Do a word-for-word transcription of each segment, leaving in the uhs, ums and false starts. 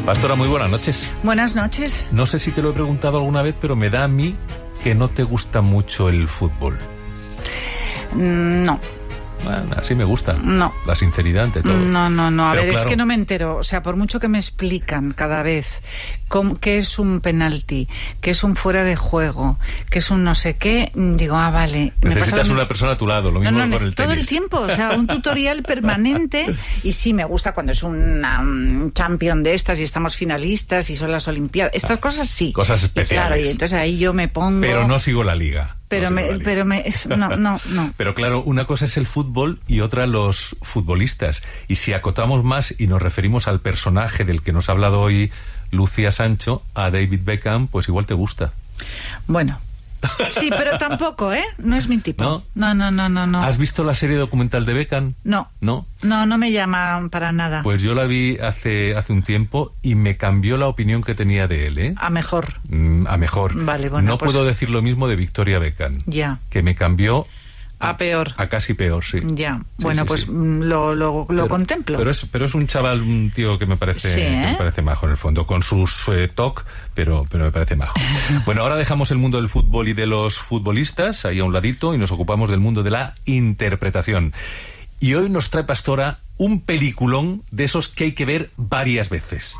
Pastora, muy buenas noches. Buenas noches. No sé si te lo he preguntado alguna vez, pero me da a mí que no te gusta mucho el fútbol. No. Bueno, así me gusta. No. La sinceridad ante todo. No, no, no. A Pero ver, claro, es que no me entero. O sea, por mucho que me explican cada vez cómo, qué es un penalti, qué es un fuera de juego, qué es un no sé qué, digo, ah, vale. Me necesitas pasa... una persona a tu lado, lo mismo no, no, con el todo tenis. el tiempo, o sea, un tutorial permanente. Y sí, me gusta cuando es una um, champion de estas y estamos finalistas y son las Olimpiadas. Estas ah, cosas sí. Cosas especiales. Y claro, y entonces ahí yo me pongo... Pero no sigo la liga. Pero no me, liga. pero me, es, no, no, no. Pero claro, una cosa es el fútbol y otra los futbolistas. Y si acotamos más y nos referimos al personaje del que nos ha hablado hoy Lucía Sancho, a David Beckham, pues igual te gusta. Bueno. Sí, pero tampoco, ¿eh? No es mi tipo. ¿No? No, no, no, no, no. ¿Has visto la serie documental de Beckham? No. ¿No? No, no me llama para nada. Pues yo la vi hace, hace un tiempo y me cambió la opinión que tenía de él, ¿eh? A mejor. Mm, a mejor. Vale, bueno, no pues... puedo decir lo mismo de Victoria Beckham. Ya. Que me cambió... A, a peor. A casi peor, sí. Ya. Sí, bueno, sí, pues sí. lo, lo, lo pero, contemplo. Pero es, pero es un chaval, un tío que me parece, sí, ¿eh? que me parece majo en el fondo, con sus eh, toc, pero, pero me parece majo. Bueno, ahora dejamos el mundo del fútbol y de los futbolistas ahí a un ladito y nos ocupamos del mundo de la interpretación. Y hoy nos trae Pastora un peliculón de esos que hay que ver varias veces.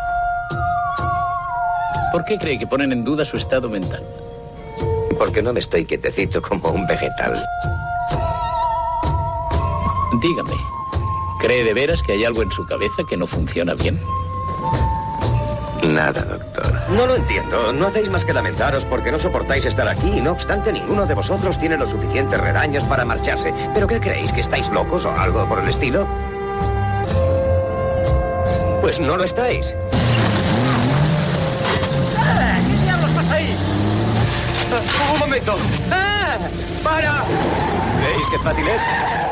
¿Por qué cree que ponen en duda su estado mental? Porque no me estoy quietecito como un vegetal. Dígame, ¿cree de veras que hay algo en su cabeza que no funciona bien? Nada, doctor. No lo entiendo. No hacéis más que lamentaros porque no soportáis estar aquí y no obstante ninguno de vosotros tiene los suficientes redaños para marcharse. ¿Pero qué creéis? ¿Que estáis locos o algo por el estilo? Pues no lo estáis. ¡Ah! ¿Qué diablos pasa ahí? Uh, un momento. ¡Ah! ¡Para! ¿Veis qué fácil es?